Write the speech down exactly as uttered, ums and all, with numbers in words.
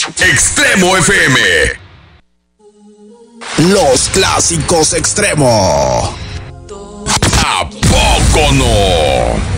Extremo F M. Los clásicos Extremo. ¿A poco no?